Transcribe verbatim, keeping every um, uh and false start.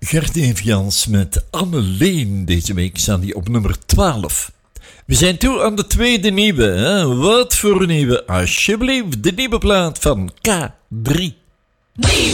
Gert Evians met Anneleen. Deze week staan die op nummer twaalf. We zijn toe aan de tweede nieuwe. Hè? Wat voor een nieuwe? Alsjeblieft, de nieuwe plaat van K drie.